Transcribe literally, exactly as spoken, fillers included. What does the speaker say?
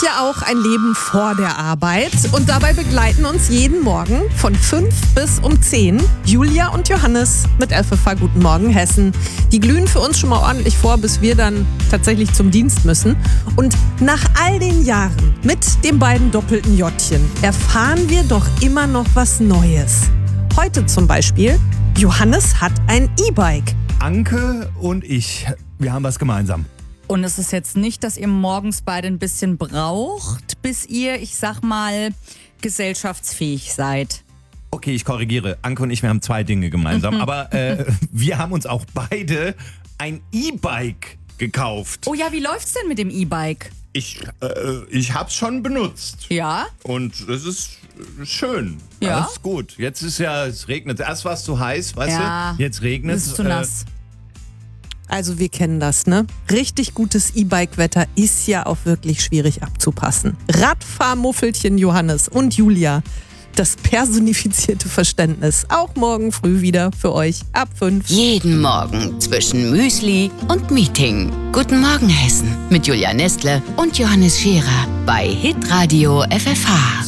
ja auch ein Leben vor der Arbeit und dabei begleiten uns jeden Morgen von fünf bis um zehn Julia und Johannes mit F F H Guten Morgen Hessen. Die glühen für uns schon mal ordentlich vor, bis wir dann tatsächlich zum Dienst müssen. Und nach all den Jahren mit den beiden doppelten Jottchen erfahren wir doch immer noch was Neues. Heute zum Beispiel, Johannes hat ein E-Bike. Anke und ich, wir haben was gemeinsam. Und es ist jetzt nicht, dass ihr morgens beide ein bisschen braucht, bis ihr, ich sag mal, gesellschaftsfähig seid. Okay, ich korrigiere. Anke und ich, wir haben zwei Dinge gemeinsam. Mhm. Aber äh, wir haben uns auch beide ein E-Bike gekauft. Oh ja, wie läuft's denn mit dem E-Bike? Ich, äh, ich hab's schon benutzt. Ja? Und es ist schön. Ja? Alles gut. Jetzt ist ja, es regnet. Erst war es zu heiß, weißt Ja. du? Jetzt regnet es. Ist zu nass. Also wir kennen das, ne? Richtig gutes E-Bike-Wetter ist ja auch wirklich schwierig abzupassen. Radfahrmuffelchen Johannes und Julia, das personifizierte Verständnis. Auch morgen früh wieder für euch ab fünf. Jeden Morgen zwischen Müsli und Meeting. Guten Morgen Hessen mit Julia Nestle und Johannes Scherer bei Hitradio F F H.